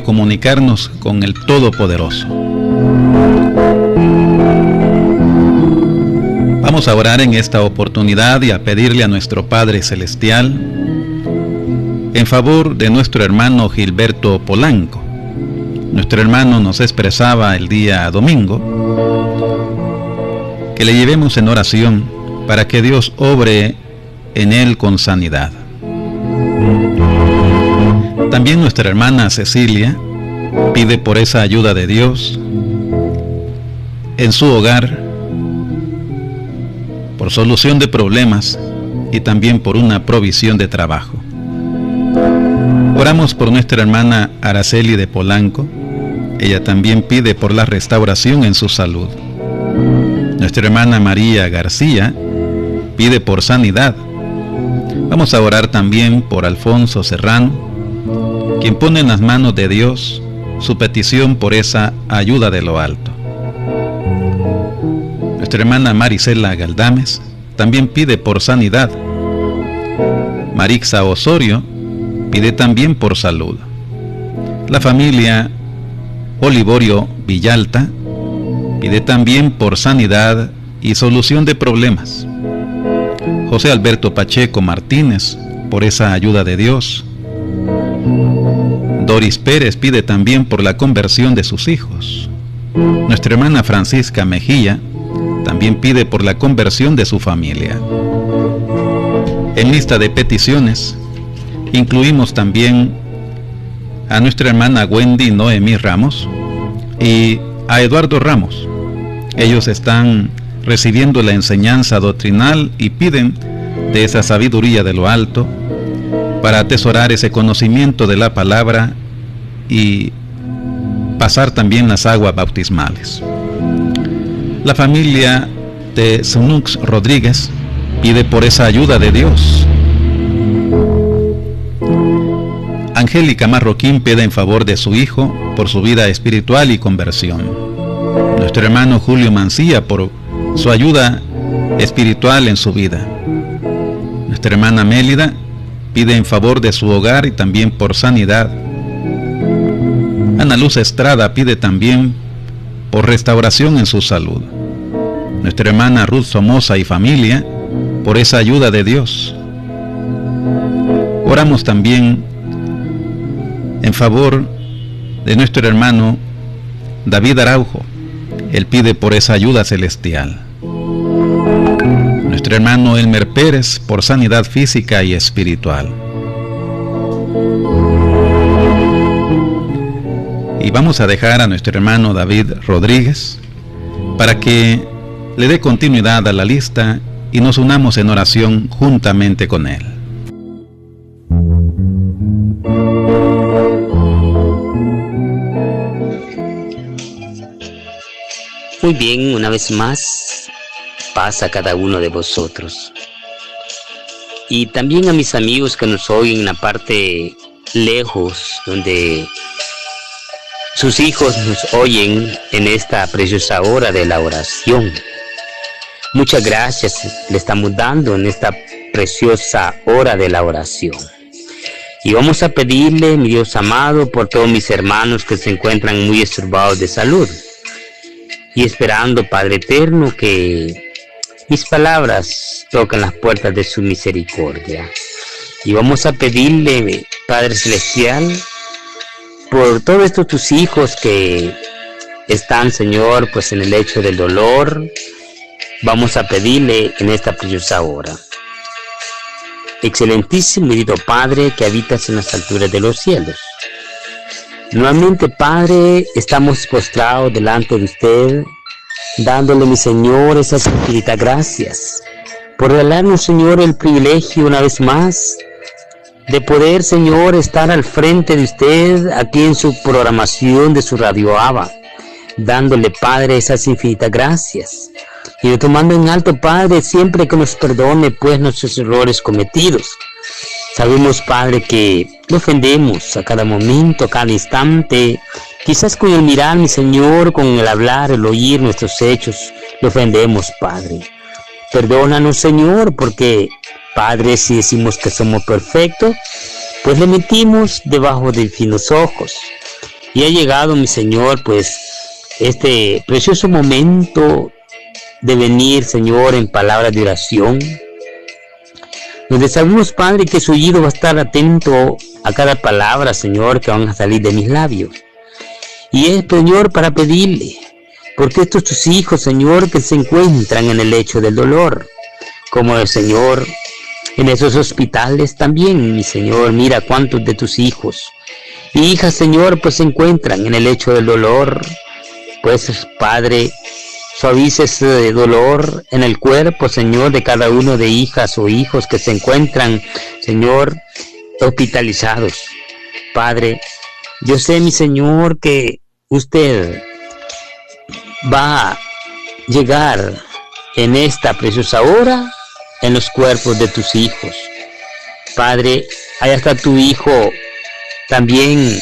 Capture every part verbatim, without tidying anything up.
comunicarnos con el Todopoderoso. Vamos a orar en esta oportunidad y a pedirle a nuestro Padre Celestial en favor de nuestro hermano Gilberto Polanco. Nuestro hermano nos expresaba el día domingo que le llevemos en oración para que Dios obre en él con sanidad. También nuestra hermana Cecilia pide por esa ayuda de Dios en su hogar, por solución de problemas y también por una provisión de trabajo. Oramos por nuestra hermana Araceli de Polanco. Ella también pide por la restauración en su salud. Nuestra hermana María García pide por sanidad. Vamos a orar también por Alfonso Serrano, quien pone en las manos de Dios su petición por esa ayuda de lo alto. Nuestra hermana Marisela Galdames también pide por sanidad. Marixa Osorio pide también por salud. La familia Olivorio Villalta pide también por sanidad y solución de problemas. José Alberto Pacheco Martínez por esa ayuda de Dios. Doris Pérez pide también por la conversión de sus hijos. Nuestra hermana Francisca Mejía también pide por la conversión de su familia. En lista de peticiones incluimos también a nuestra hermana Wendy Noemí Ramos y a Eduardo Ramos. Ellos están recibiendo la enseñanza doctrinal y piden de esa sabiduría de lo alto para atesorar ese conocimiento de la palabra y pasar también las aguas bautismales. La familia de Sunux Rodríguez pide por esa ayuda de Dios. Angélica Marroquín pide en favor de su hijo por su vida espiritual y conversión. Nuestro hermano Julio Mancía por su ayuda espiritual en su vida. Nuestra hermana Mélida pide en favor de su hogar y también por sanidad. Ana Luz Estrada pide también por restauración en su salud. Nuestra hermana Ruth Somoza y familia por esa ayuda de Dios. Oramos también en favor de nuestro hermano David Araujo. Él pide por esa ayuda celestial. Nuestro hermano Elmer Pérez por sanidad física y espiritual. Y vamos a dejar a nuestro hermano David Rodríguez para que le dé continuidad a la lista y nos unamos en oración juntamente con él. Muy bien, una vez más, paz a cada uno de vosotros. Y también a mis amigos que nos oyen en la parte lejos, donde sus hijos nos oyen en esta preciosa hora de la oración. Muchas gracias le estamos dando en esta preciosa hora de la oración. Y vamos a pedirle, mi Dios amado, por todos mis hermanos que se encuentran muy esturbados de salud. Y esperando, Padre eterno, que mis palabras toquen las puertas de su misericordia. Y vamos a pedirle, Padre celestial, por todos estos tus hijos que están, Señor, pues en el lecho del dolor. Vamos a pedirle en esta preciosa hora. Excelentísimo y bendito Padre que habitas en las alturas de los cielos. Nuevamente, Padre, estamos postrados delante de usted, dándole, mi Señor, esas infinitas gracias por regalarnos, Señor, el privilegio una vez más de poder, Señor, estar al frente de usted aquí en su programación de su Radio Abba, dándole, Padre, esas infinitas gracias y tomando en alto, Padre, siempre que nos perdone pues nuestros errores cometidos. Sabemos, Padre, que le ofendemos a cada momento, a cada instante, quizás con el mirar, mi Señor, con el hablar, el oír nuestros hechos, le ofendemos, Padre. Perdónanos, Señor, porque, Padre, si decimos que somos perfectos, pues le mentimos debajo de finos ojos. Y ha llegado, mi Señor, pues, este precioso momento de venir, Señor, en palabras de oración, donde sabemos, Padre, que su oído va a estar atento a cada palabra, Señor, que van a salir de mis labios. Y es, Señor, para pedirle, porque estos tus hijos, Señor, que se encuentran en el lecho del dolor, como el Señor, en esos hospitales también, mi Señor, mira cuántos de tus hijos y hijas, Señor, pues se encuentran en el lecho del dolor. Pues, Padre, suavice ese dolor en el cuerpo, Señor, de cada uno de hijas o hijos que se encuentran, Señor, hospitalizados. Padre, yo sé, mi Señor, que usted va a llegar en esta preciosa hora en los cuerpos de tus hijos. Padre, allá está tu hijo también,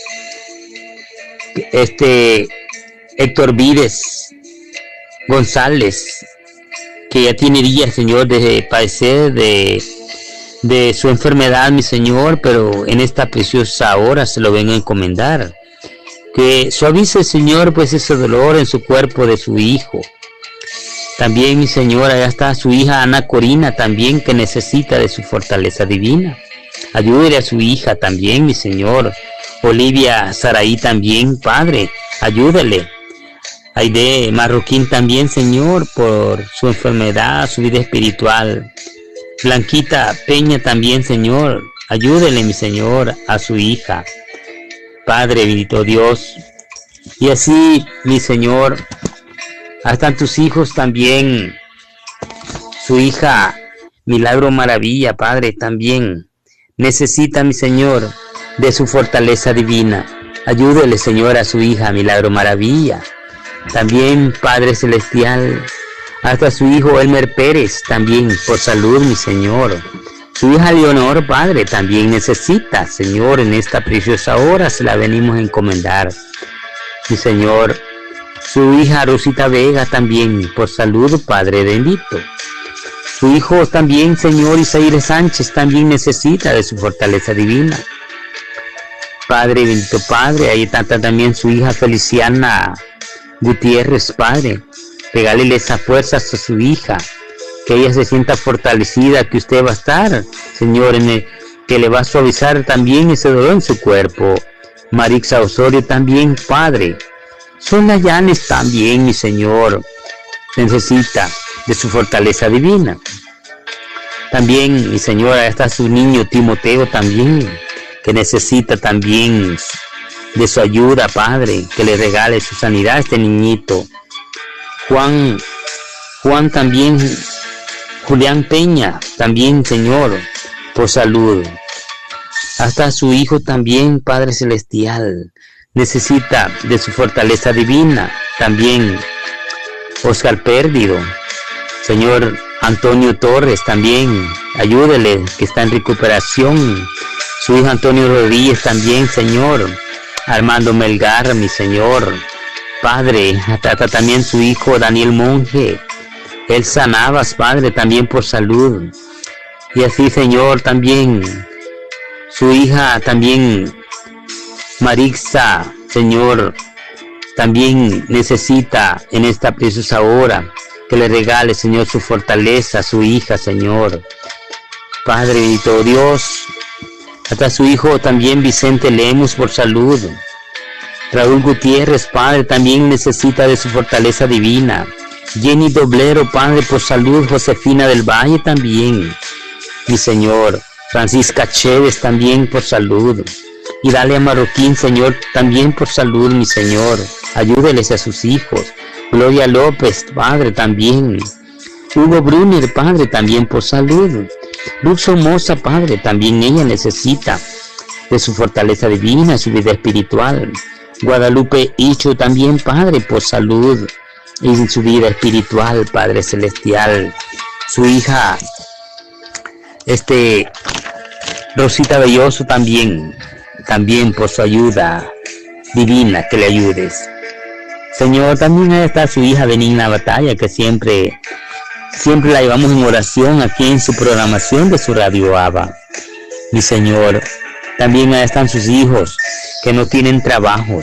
este Héctor Vides González, que ya tiene días, Señor, de padecer de, de su enfermedad, mi Señor, pero en esta preciosa hora se lo vengo a encomendar. Que suavice, Señor, pues ese dolor en su cuerpo de su hijo. También, mi Señor, allá está su hija Ana Corina también, que necesita de su fortaleza divina. Ayúdele a su hija también, mi Señor. Olivia Saraí también, Padre, ayúdele. Aide Marroquín también, Señor, por su enfermedad, su vida espiritual. Blanquita Peña también, Señor, ayúdele, mi Señor, a su hija. Padre, bendito Dios. Y así, mi Señor, hasta tus hijos también, su hija Milagro Maravilla, Padre, también necesita, mi Señor, de su fortaleza divina. Ayúdele, Señor, a su hija Milagro Maravilla. También, Padre Celestial, hasta su hijo Elmer Pérez, también por salud, mi Señor. Su hija Leonor, Padre, también necesita, Señor, en esta preciosa hora se la venimos a encomendar. Mi Señor, su hija Rosita Vega también, por salud, Padre bendito. Su hijo también, Señor, Isaíre Sánchez, también necesita de su fortaleza divina. Padre bendito, Padre, ahí está también su hija Feliciana Gutiérrez, Padre. Regálele esa fuerza a su hija, que ella se sienta fortalecida, que usted va a estar, Señor, en el, que le va a suavizar también ese dolor en su cuerpo. Marixa Osorio también, Padre. Sonia Llanes también, mi Señor, necesita de su fortaleza divina. También, mi Señor, ahí está su niño Timoteo también, que necesita también de su ayuda, Padre, que le regale su sanidad a este niñito. Juan, Juan también, Julián Peña, también, Señor, por salud. Hasta su hijo también, Padre Celestial, necesita de su fortaleza divina. También Oscar Pérdido, Señor Antonio Torres también, ayúdele, que está en recuperación. Su hijo Antonio Rodríguez también, Señor. Armando Melgar, mi Señor. Padre, hasta también su hijo Daniel Monge. Elsa Navas, Padre, también por salud. Y así, Señor, también su hija también Marixa, Señor, también necesita en esta preciosa hora que le regale, Señor, su fortaleza a su hija, Señor. Padre bendito Dios, hasta su hijo también Vicente Lemus por salud. Raúl Gutiérrez, Padre, también necesita de su fortaleza divina. Jenny Doblero, Padre, por salud. Josefina del Valle también, mi Señor. Francisca Chévez también por salud. Y Dalia Marroquín, Señor, también por salud, mi Señor. Ayúdeles a sus hijos. Gloria López, Padre, también. Hugo Brunner, Padre, también por salud. Luz Somoza, Padre, también ella necesita de su fortaleza divina, su vida espiritual. Guadalupe Icho también, Padre, por salud y en su vida espiritual, Padre Celestial. Su hija, este, Rosita Belloso también, también por su ayuda divina, que le ayudes. Señor, también está su hija Benigna Batalla, que siempre, siempre la llevamos en oración aquí en su programación de su Radio Abba. Mi Señor, también están sus hijos que no tienen trabajo.